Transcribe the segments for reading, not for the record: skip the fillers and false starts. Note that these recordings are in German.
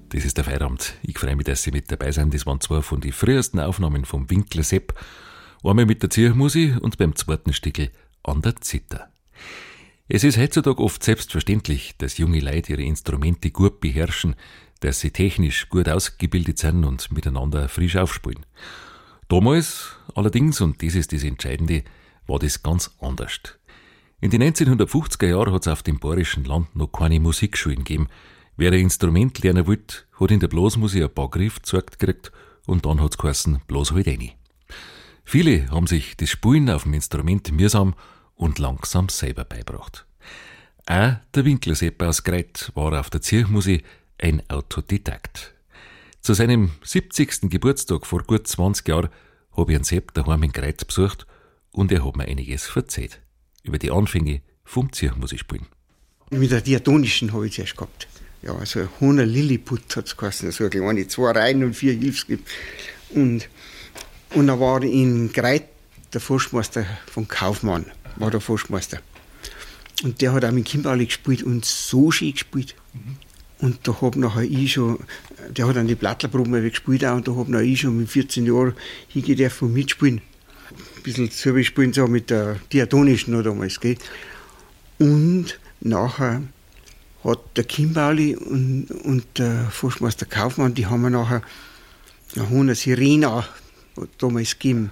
Das ist der Feierabend. Ich freue mich, dass Sie mit dabei sind. Das waren zwei von den frühesten Aufnahmen vom Winkler Sepp. Einmal mit der Ziermusik und beim zweiten Stickel an der Zither. Es ist heutzutage oft selbstverständlich, dass junge Leute ihre Instrumente gut beherrschen, dass sie technisch gut ausgebildet sind und miteinander frisch aufspielen. Damals allerdings, und das ist das Entscheidende, war das ganz anders. In den 1950er Jahren hat es auf dem bayerischen Land noch keine Musikschulen gegeben. Wer ein Instrument lernen wollte, hat in der Blasmusik ein paar Griffe gezeigt gekriegt und dann hat's geheißen, blas halt rein. Viele haben sich das Spielen auf dem Instrument mühsam und langsam selber beigebracht. Auch der Winkler Sepp aus Greit war auf der Ziermusik ein Autodidakt. Zu seinem 70. Geburtstag vor gut 20 Jahren habe ich einen Sepp daheim in Greit besucht und er hat mir einiges erzählt. Über die Anfänge vom Ziermusikspielen. Mit der diatonischen habe ich zuerst gehabt. Ja, also ein Hohner Lilliput hat es geheißen, so eine kleine, 2 Reihen und 4 Hilfsgriffe. Und dann war in Greit der Forstmeister von Kaufmann, war der Forstmeister. Und der hat auch mit Kimberli gespielt und so schön gespielt. Und da hab nachher ich schon, der hat dann die Plattlerproben gespielt auch, und da hab nachher ich schon mit 14 Jahren hingedürfen und mitspielen. Ein bisschen selber spielen, so mit der diatonischen noch damals, gell. Und nachher hat der Kimberli und der Forstmeister Kaufmann, die haben mir nachher eine Sirena damals gegeben,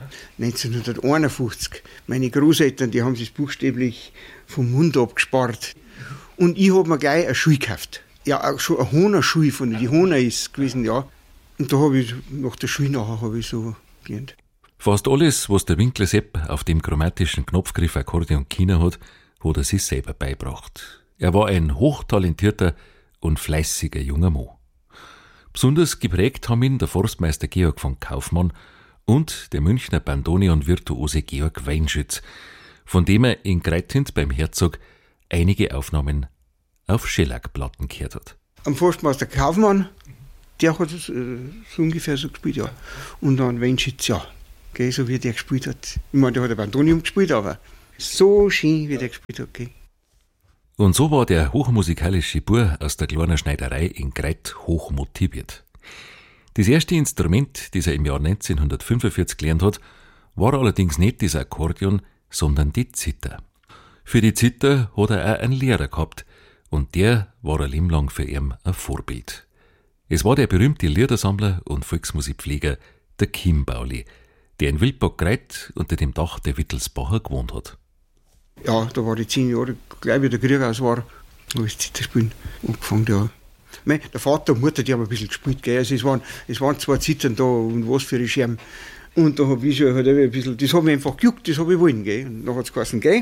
1951. Meine Großeltern, die haben sich buchstäblich vom Mund abgespart. Und ich habe mir gleich eine Schuhe gekauft. Ja, auch schon eine Hohner-Schuhe von die Hohner ist gewesen, ja. Und da habe ich, nach der Schule nachher, habe ich so gelernt. Fast alles, was der Winkler Sepp auf dem chromatischen Knopfgriff Akkordeon China hat er sich selber beigebracht. Er war ein hochtalentierter und fleißiger junger Mann. Besonders geprägt haben ihn der Forstmeister Georg von Kaufmann und der Münchner Bandoneon-Virtuose Georg Weinschütz, von dem er in Greithind beim Herzog einige Aufnahmen auf Schellackplatten gehört hat. Am Forstmeister Kaufmann, der hat es so ungefähr so gespielt, ja. Und dann Weinschütz, ja. Okay, so wie der gespielt hat. Ich meine, der hat ein Bandonium gespielt, aber so schön, wie der gespielt hat. Okay. Und so war der hochmusikalische Bub aus der kleinen Schneiderei in Greit hoch motiviert. Das erste Instrument, das er im Jahr 1945 gelernt hat, war allerdings nicht das Akkordeon, sondern die Zither. Für die Zither hat er auch einen Lehrer gehabt und der war ein Leben lang für ihn ein Vorbild. Es war der berühmte Liedersammler und Volksmusikpfleger, der Kimberli, der in Wildbad-Greit unter dem Dach der Wittelsbacher gewohnt hat. Ja, da war ich 10 Jahre, gleich wie der Krieg aus war, habe ich Zitherspielen angefangen, ja. Der Vater und Mutter, die haben ein bisschen gespielt, gell. Also es waren 2 Zittern da und was für eine Scherben. Und da habe ich schon halt ein bisschen, das hat mich einfach gejuckt, das habe ich wollen, gell. Und dann hat es geheißen, gell,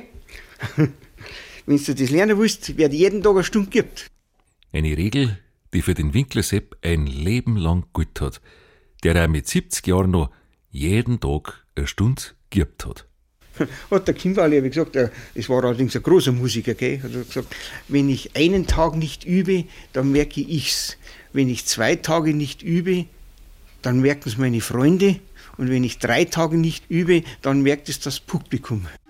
wenn du das lernen willst, werde jeden Tag eine Stunde gibt. Eine Regel, die für den Winkler Sepp ein Leben lang gut hat, der auch mit 70 Jahren noch jeden Tag eine Stunde geübt hat. Hat der Kimberli, wie gesagt, es war allerdings ein großer Musiker, gell, hat er gesagt, wenn ich einen Tag nicht übe, dann merke ich's. Wenn ich 2 Tage nicht übe, dann merken es meine Freunde. Und wenn ich 3 Tage nicht übe, dann merkt es das Publikum.